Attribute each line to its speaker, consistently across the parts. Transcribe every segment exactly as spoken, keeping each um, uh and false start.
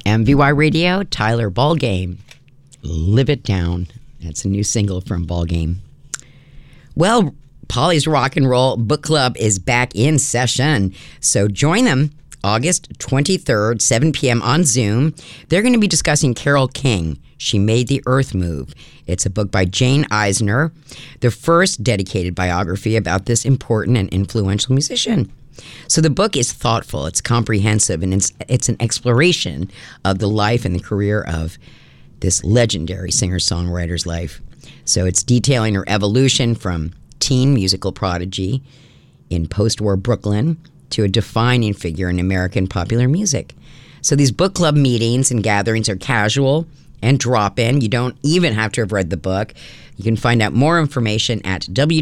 Speaker 1: M V Y Radio, Tyler Ballgame. Live It Down. That's a new single from Ballgame. Well, Polly's Rock and Roll Book Club is back in session, so join them August twenty-third, seven p.m. on Zoom. They're going to be discussing Carole King, She Made the Earth Move. It's a book by Jane Eisner, the first dedicated biography about this important and influential musician. So the book is thoughtful, it's comprehensive, and it's, it's an exploration of the life and the career of this legendary singer-songwriter's life. So it's detailing her evolution from teen musical prodigy in post-war Brooklyn to a defining figure in American popular music. So these book club meetings and gatherings are casual and drop-in. You don't even have to have read the book. You can find out more information at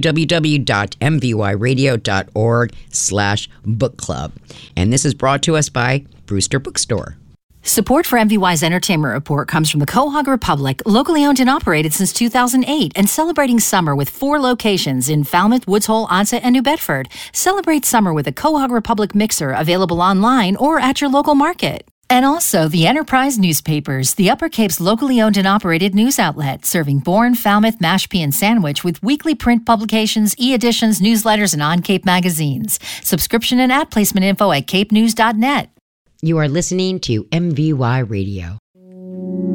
Speaker 1: www.mvyradio.org slash book club. And this is brought to us by Brewster Bookstore.
Speaker 2: Support for M V Y's Entertainment Report comes from the Quahog Republic, locally owned and operated since two thousand eight, and celebrating summer with four locations in Falmouth, Woods Hole, Onset, and New Bedford. Celebrate summer with a Quahog Republic mixer available online or at your local market. And also the Enterprise Newspapers, the Upper Cape's locally owned and operated news outlet, serving Bourne, Falmouth, Mashpee, and Sandwich with weekly print publications, e-editions, newsletters, and on-Cape magazines. Subscription and ad placement info at cape news dot net.
Speaker 1: You are listening to M V Y Radio.